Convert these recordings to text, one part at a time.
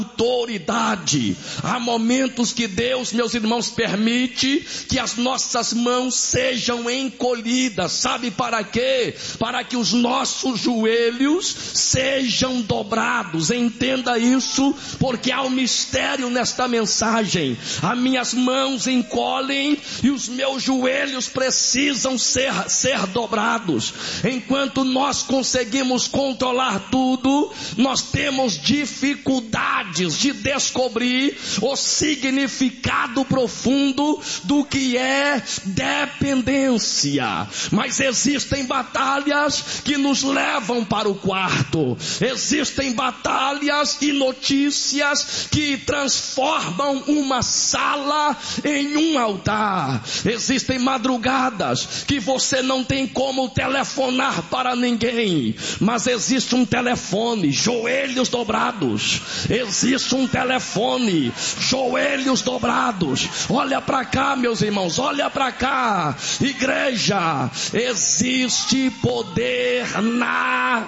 autoridade. Há momentos que Deus, meus irmãos, permite que as nossas mãos sejam encolhidas. Sabe para quê? Para que os nossos joelhos sejam dobrados. Entenda isso, porque há um mistério nesta mensagem. As minhas mãos encolhem e os meus joelhos precisam ser dobrados. Enquanto nós conseguimos controlar tudo, nós temos dificuldades de descobrir o significado profundo do que é dependência. Mas existem batalhas que nos levam para o quarto. Existem batalhas e notícias que transformam uma sala em um altar. Existem madrugadas que você não tem como telefonar para ninguém, mas existe um telefone, joelhos dobrados. Existe um telefone, joelhos dobrados. Olha para cá, meus irmãos, olha para cá, igreja. Existe poder na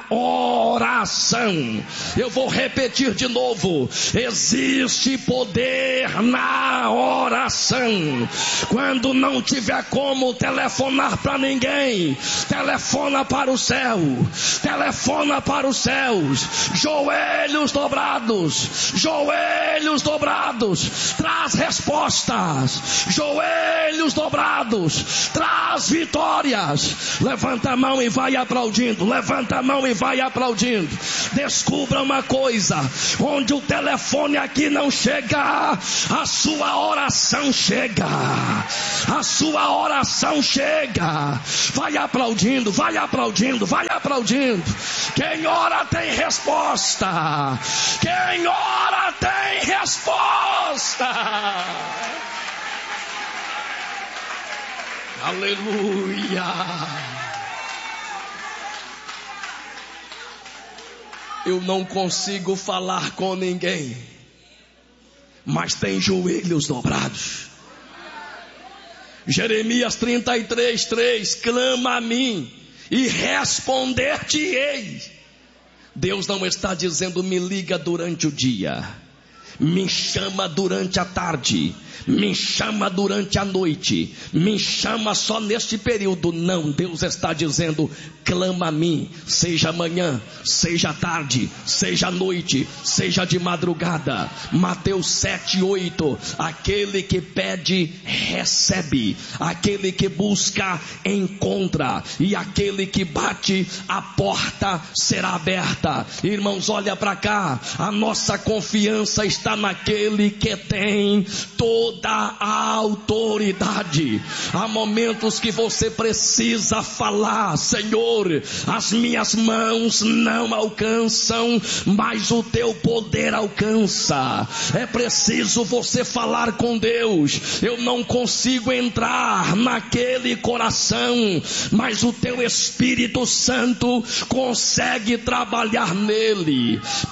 oração. Eu vou repetir de novo: existe poder na oração. Quando não tiver como telefonar para ninguém, telefona para o céu, telefona para os céus. Joelhos dobrados, joelhos dobrados, traz respostas. Joelhos dobrados, traz vitórias. Levanta a mão e vai aplaudindo, levanta a mão e vai aplaudindo. Descubra uma coisa: onde o telefone aqui não chega, a sua oração chega. A sua oração chega. Vai aplaudindo, vai aplaudindo, vai aplaudindo. Quem ora tem resposta. Quem ora tem resposta. Aleluia. Eu não consigo falar com ninguém, mas tem joelhos dobrados. Jeremias 33:3: clama a mim e responder-te-ei. Deus não está dizendo me liga durante o dia, me chama durante a tarde, me chama durante a noite, me chama só neste período. Não, Deus está dizendo clama a mim, seja manhã, seja tarde, seja noite, seja de madrugada. Mateus 7:8: aquele que pede recebe, aquele que busca encontra, e aquele que bate a porta será aberta. Irmãos, olha para cá, a nossa confiança está naquele que tem toda a autoridade. Há momentos que você precisa falar: Senhor, as minhas mãos não alcançam, mas o teu poder alcança. É preciso você falar com Deus: eu não consigo entrar naquele coração, mas o teu Espírito Santo consegue trabalhar nele.